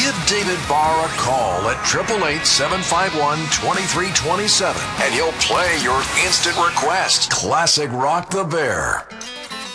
Give David Barr a call at 888-751-2327 and he'll play your instant request. Classic Rock the Bear.